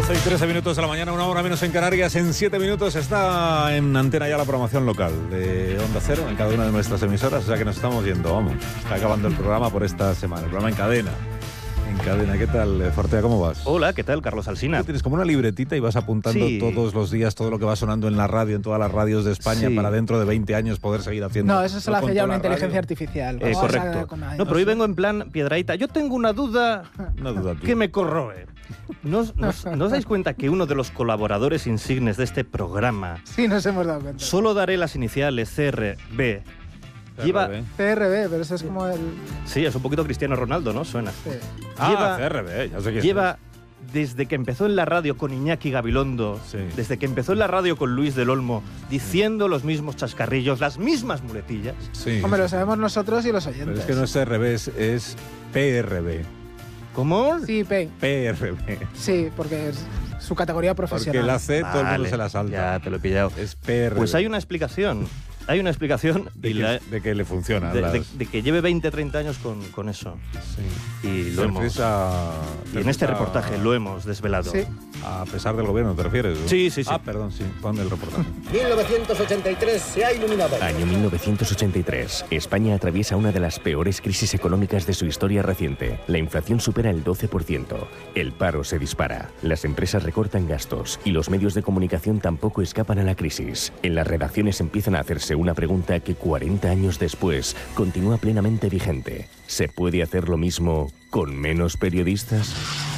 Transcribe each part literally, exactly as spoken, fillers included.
once y trece minutos de la mañana, una hora menos en Canarias. En siete minutos está en antena ya la programación local de Onda Cero en cada una de nuestras emisoras. O sea que nos estamos yendo, vamos. Está acabando el programa por esta semana. El programa en cadena. En cadena. ¿Qué tal, Fortea? ¿Cómo vas? Hola, ¿qué tal, Carlos Alsina? Tienes como una libretita y vas apuntando sí. todos los días todo lo que va sonando en la radio, en todas las radios de España, sí. para dentro de veinte años poder seguir haciendo. No, eso se lo hace ya una inteligencia artificial. Eh, correcto. No, pero hoy vengo en plan Piedrahita. Yo tengo una duda, una duda que me corroe. ¿No, no, ¿No os dais cuenta que uno de los colaboradores insignes de este programa... Sí, nos hemos dado cuenta. Solo daré las iniciales C R B. Lleva... C R B, pero eso es como el... Sí, es un poquito Cristiano Ronaldo, ¿no? Suena. Sí. Lleva, ah, C R B, ya sé quién Lleva, es. Desde que empezó en la radio con Iñaki Gabilondo, sí. desde que empezó en la radio con Luis del Olmo, diciendo sí. los mismos chascarrillos, las mismas muletillas. Sí. Hombre, lo sabemos nosotros y los oyentes. Pero es que no es C R B, es, es P R B. ¿Cómo? Sí, P. P R B. Sí, porque es su categoría profesional. Porque la C vale, todo el mundo se la salta. Ya te lo he pillado. Es P R B. Pues hay una explicación. Hay una explicación de, y que, la, de que le funciona. De, las... de, de que lleve veinte, treinta años con, con eso. Sí. Y lo hemos... A, y en este a... reportaje lo hemos desvelado. Sí. A pesar del gobierno, ¿te refieres? ¿No? Sí, sí, sí. Ah, perdón, sí. Ponme el reportaje. mil novecientos ochenta y tres se ha iluminado. Año mil novecientos ochenta y tres. España atraviesa una de las peores crisis económicas de su historia reciente. La inflación supera el doce por ciento. El paro se dispara. Las empresas recortan gastos y los medios de comunicación tampoco escapan a la crisis. En las redacciones empiezan a hacerse una pregunta que cuarenta años después continúa plenamente vigente. ¿Se puede hacer lo mismo con menos periodistas?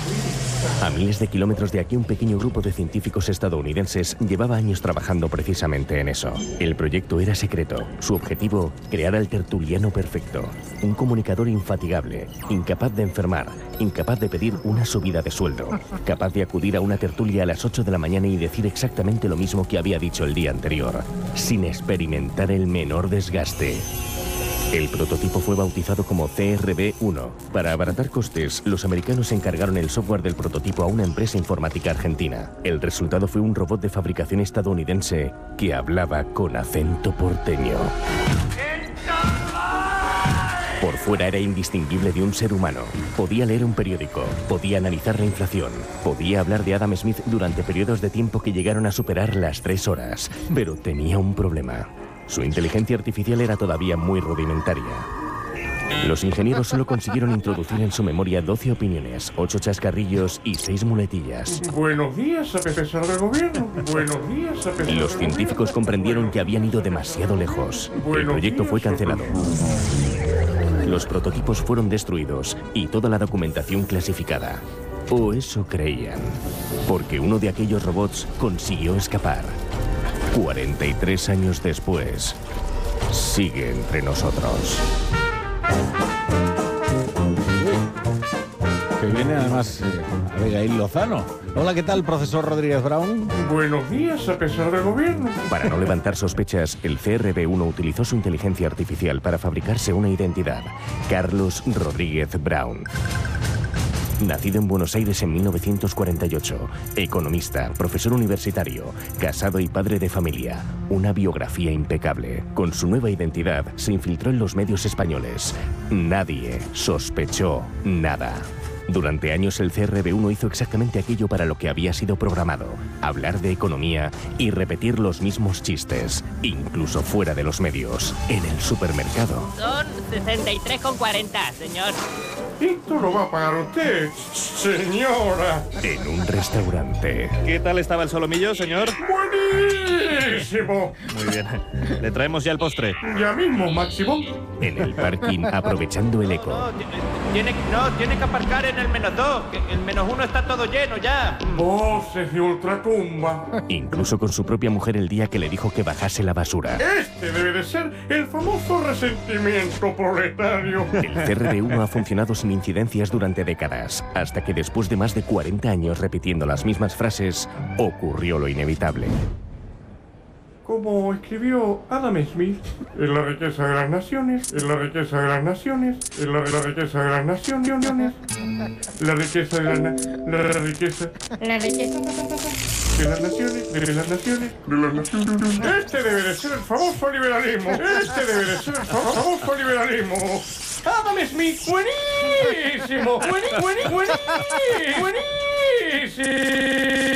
A miles de kilómetros de aquí, un pequeño grupo de científicos estadounidenses llevaba años trabajando precisamente en eso. El proyecto era secreto. Su objetivo, crear al tertuliano perfecto. Un comunicador infatigable, incapaz de enfermar, incapaz de pedir una subida de sueldo, capaz de acudir a una tertulia a las ocho de la mañana y decir exactamente lo mismo que había dicho el día anterior, sin experimentar el menor desgaste. El prototipo fue bautizado como C R B uno. Para abaratar costes, los americanos encargaron el software del prototipo a una empresa informática argentina. El resultado fue un robot de fabricación estadounidense que hablaba con acento porteño. Por fuera era indistinguible de un ser humano. Podía leer un periódico, podía analizar la inflación, podía hablar de Adam Smith durante periodos de tiempo que llegaron a superar las tres horas. Pero tenía un problema. Su inteligencia artificial era todavía muy rudimentaria. Los ingenieros solo consiguieron introducir en su memoria doce opiniones, ocho chascarrillos y seis muletillas. Buenos días, a pesar del gobierno. Buenos días, a pesar Los científicos comprendieron que habían ido demasiado lejos. El proyecto fue cancelado. Los prototipos fueron destruidos y toda la documentación clasificada. O eso creían. Porque uno de aquellos robots consiguió escapar. cuarenta y tres años después, sigue entre nosotros. Que viene además eh, Abigail Lozano. Hola, ¿qué tal, profesor Rodríguez Brown? Buenos días, a pesar del gobierno. Para no levantar sospechas, el C R B uno utilizó su inteligencia artificial para fabricarse una identidad. Carlos Rodríguez Brown. Nacido en Buenos Aires en mil novecientos cuarenta y ocho, economista, profesor universitario, casado y padre de familia, una biografía impecable. Con su nueva identidad se infiltró en los medios españoles. Nadie sospechó nada. Durante años el C R B uno hizo exactamente aquello para lo que había sido programado, hablar de economía y repetir los mismos chistes, incluso fuera de los medios, en el supermercado. Son sesenta y tres con cuarenta, señor. Esto lo va a pagar usted, señora. En un restaurante. ¿Qué tal estaba el solomillo, señor? Buenísimo. Muy bien. Le traemos ya el postre. Ya mismo, Máximo. En el parking, aprovechando el eco. No, tiene, no, tiene que aparcar en el menos dos. El menos uno está todo lleno ya. Voces de ultratumba. Incluso con su propia mujer el día que le dijo que bajase la basura. Este debe de ser el famoso resentimiento proletario. El C R B uno ha funcionado sin incidencias durante décadas, hasta que después de más de cuarenta años repitiendo las mismas frases, ocurrió lo inevitable. Como escribió Adam Smith, en la riqueza de las naciones, en la riqueza de las naciones, en la, la riqueza de las naciones, la riqueza de la, la riqueza, la riqueza de las naciones, de las naciones, de las naciones. Este debe de ser el famoso liberalismo. Este debe de ser el famoso liberalismo. Adam Smith, buenísimo, buenísimo, buenísimo, buenísimo.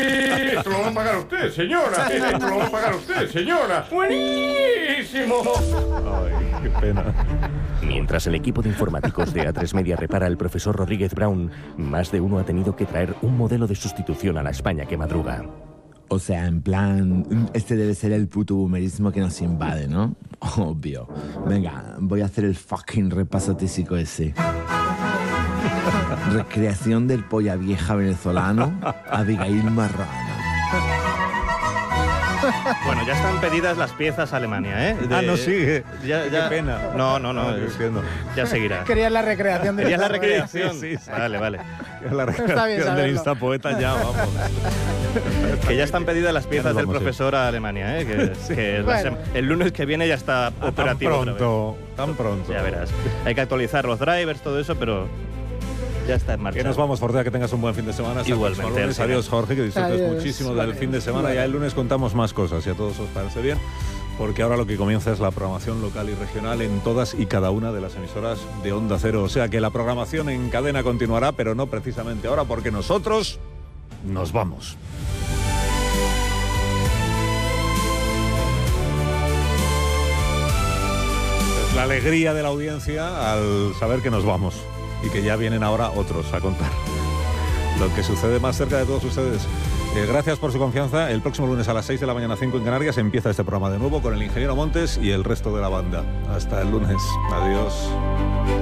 pagar usted, señora. Esto lo va a pagar usted, señora. ¡Buenísimo! Ay, qué pena. Mientras el equipo de informáticos de A tres Media repara al profesor Rodríguez Brown, más de uno ha tenido que traer un modelo de sustitución a la España que madruga. O sea, en plan, este debe ser el puto boomerismo que nos invade, ¿no? Obvio. Venga, voy a hacer el fucking repaso tísico ese. Recreación del polla vieja venezolano, Abigail Marrano. Bueno, ya están pedidas las piezas a Alemania, ¿eh? De, ah, no sigue. Ya, ya, Qué pena. No, no, no. no es, entiendo. Ya seguirá. Querías la recreación de Querías la recreación. Sí, sí, sí. Vale, vale. La Está bien recreación saberlo. del Instapoeta ya, vamos. Que ya están pedidas las piezas del vamos, profesor a Alemania, ¿eh? Que, Sí. que la Bueno. sem- el lunes que viene ya está Ah, operativo. tan otra vez. pronto, tan pronto. Ya verás. Hay que actualizar los drivers, todo eso, pero ya está en marcha. Que nos vamos, Fortea, que tengas un buen fin de semana. Hasta el Igualmente, próximo lunes. al final. Adiós, Jorge, que disfrutes Adiós. muchísimo del Vale. fin de semana. Ya el lunes contamos más cosas, si a todos os parece bien, porque ahora lo que comienza es la programación local y regional en todas y cada una de las emisoras de Onda Cero. O sea que la programación en cadena continuará, pero no precisamente ahora, porque nosotros nos vamos. Es la alegría de la audiencia al saber que nos vamos y que ya vienen ahora otros a contar lo que sucede más cerca de todos ustedes. Eh, gracias por su confianza. El próximo lunes a las seis de la mañana, cinco en Canarias, empieza este programa de nuevo con el ingeniero Montes y el resto de la banda. Hasta el lunes. Adiós.